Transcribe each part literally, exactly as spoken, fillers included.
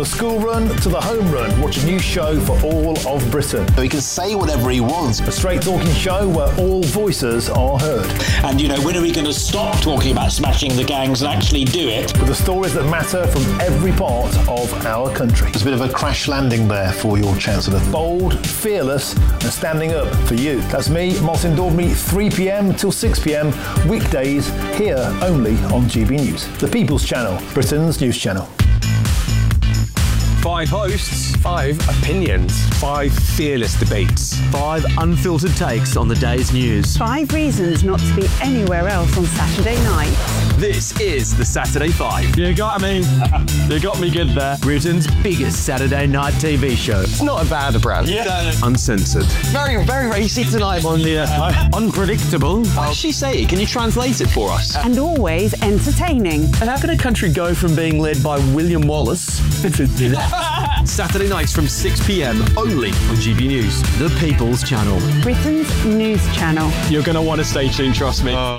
the school run to the home run, watch a new show for all of Britain. So he can say whatever he wants. A straight-talking show where all voices are heard. And, you know, when are we going to stop talking about smashing the gangs and actually do it? With the stories that matter from every part of our country. There's a bit of a crash landing there for your Chancellor. Bold, fearless and standing up for you. That's me, Martin Daubney, three p.m. till six p.m. weekdays here only on G B News. The People's Channel, Britain's news channel. Five hosts, five opinions, five fearless debates, five unfiltered takes on the day's news. Five reasons not to be anywhere else on Saturday night. This is the Saturday Five. You got me. You got me good there. Britain's biggest Saturday night T V show. It's not a bad brand. Yeah. Uncensored. Very, very racy tonight. On the uh, unpredictable. What does she say? Can you translate it for us? And always entertaining. And how can a country go from being led by William Wallace Saturday nights from six p.m. only on G B News, the People's Channel. Britain's news channel. You're going to want to stay tuned, trust me. Uh.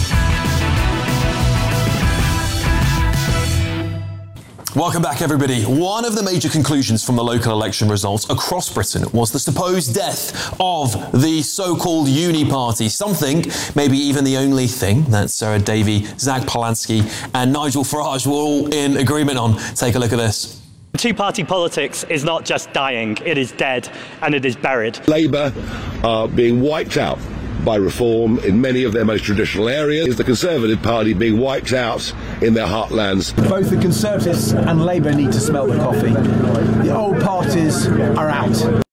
Welcome back, everybody. One of the major conclusions from the local election results across Britain was the supposed death of the so-called uni party. Something, maybe even the only thing, that Sarah Davey, Zach Polanski and Nigel Farage were all in agreement on. Take a look at this. Two-party politics is not just dying, it is dead and it is buried. Labour are being wiped out by reform in many of their most traditional areas. The Conservative Party being wiped out in their heartlands. Both the Conservatives and Labour need to smell the coffee. The old parties are out.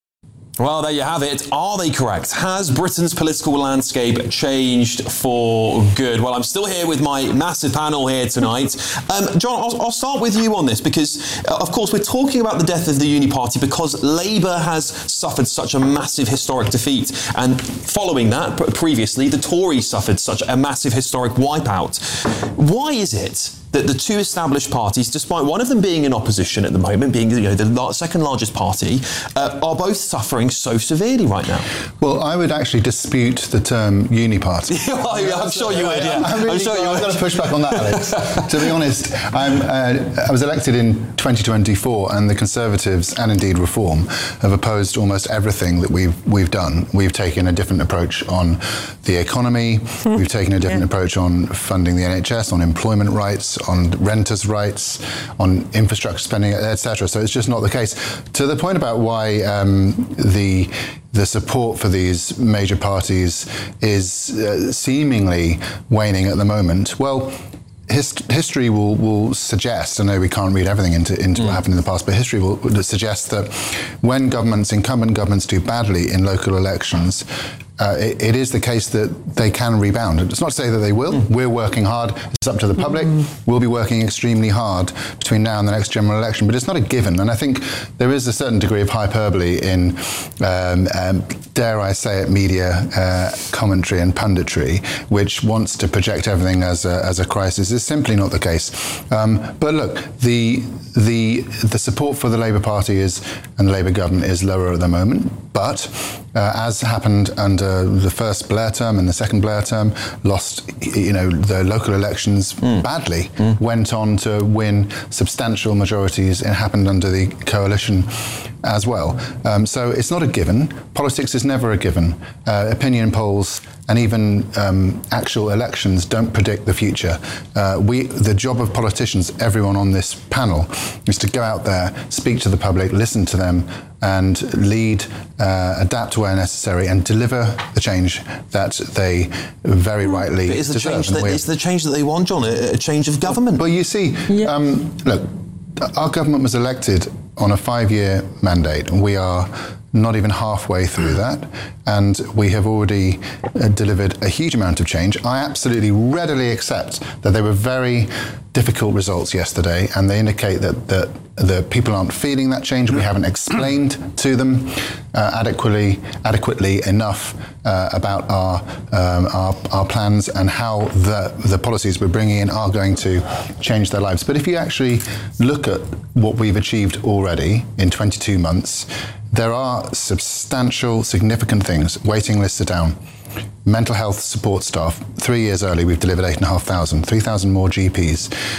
Well, there you have it. Are they correct? Has Britain's political landscape changed for good? Well, I'm still here with my massive panel here tonight. Um, John, I'll, I'll start with you on this because, uh, of course, we're talking about the death of the uni party because Labour has suffered such a massive historic defeat. And following that, previously, the Tories suffered such a massive historic wipeout. Why is it that the two established parties, despite one of them being in opposition at the moment, being you know, the second largest party, uh, are both suffering so severely right now? Well, I would actually dispute the term uni party. I'm sure you would, yeah. I'm, really, I'm sure you would. I've got to push back on that, Alex. To be honest, I'm, uh, I was elected in twenty twenty-four and the Conservatives, and indeed Reform, have opposed almost everything that we've, we've done. We've taken a different approach on the economy, we've taken a different yeah. approach on funding the N H S, on employment rights, on renters' rights, on infrastructure spending, et cetera. So it's just not the case. To the point about why um, the the support for these major parties is uh, seemingly waning at the moment, well, Hist- history will, will suggest, I know we can't read everything into, into mm. what happened in the past, but history will, will suggest that when governments, incumbent governments do badly in local elections, uh, it, it is the case that they can rebound. It's not to say that they will. Mm. We're working hard. It's up to the public. Mm. We'll be working extremely hard between now and the next general election, but it's not a given. And I think there is a certain degree of hyperbole in, um, um, dare I say it, media uh, commentary and punditry, which wants to project everything as a, as a crisis. It's simply not the case. Um, but look, the the the support for the Labour Party is and the Labour government is lower at the moment. But uh, as happened under the first Blair term and the second Blair term, lost you know the local elections mm. badly, mm. went on to win substantial majorities. It happened under the coalition as well. Um, so it's not a given. Politics is never a given. Uh, opinion polls and even um, actual elections don't predict the future. Uh, we, the job of politicians, everyone on this panel, is to go out there, speak to the public, listen to them, and lead, uh, adapt where necessary, and deliver the change that they very rightly but is the deserve. Change that, is the change that they want, John, a, a change of government? Well, you see, yeah. um, look, our government was elected on a five-year mandate, and we are not even halfway through that, and we have already uh, delivered a huge amount of change. I absolutely readily accept that there were very difficult results yesterday, and they indicate that, that the people aren't feeling that change. We haven't explained to them uh, adequately adequately enough uh, about our, um, our our plans and how the the policies we're bringing in are going to change their lives. But if you actually look at what we've achieved already in twenty-two months, there are substantial, significant things. Waiting lists are down. Mental health support staff, three years early, we've delivered eight thousand five hundred, three thousand more G Ps.